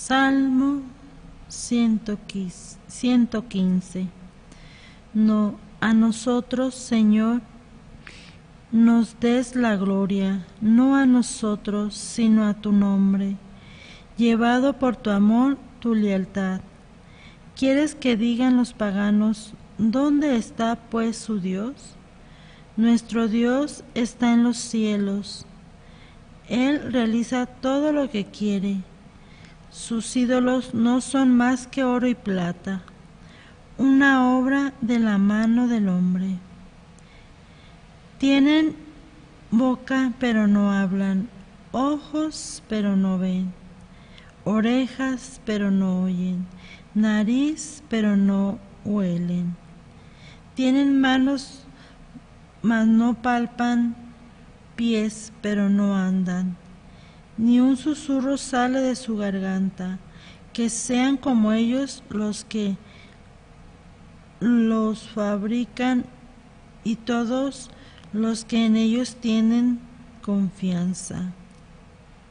Salmo 115. No, a nosotros, Señor, nos des la gloria, no a nosotros, sino a tu nombre, llevado por tu amor, tu lealtad. ¿Quieres que digan los paganos, dónde está pues su Dios? Nuestro Dios está en los cielos. Él realiza todo lo que quiere. Sus ídolos no son más que oro y plata, una obra de la mano del hombre. Tienen boca pero no hablan, ojos pero no ven, orejas pero no oyen, nariz pero no huelen. Tienen manos mas no palpan, pies pero no andan. Ni un susurro sale de su garganta. Que sean como ellos los que los fabrican y todos los que en ellos tienen confianza.